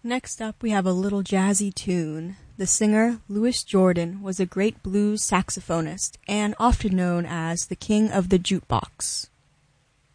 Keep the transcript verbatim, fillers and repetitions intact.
Next up, we have a little jazzy tune. The singer, Louis Jordan, was a great blues saxophonist and often known as the King of the Jukebox.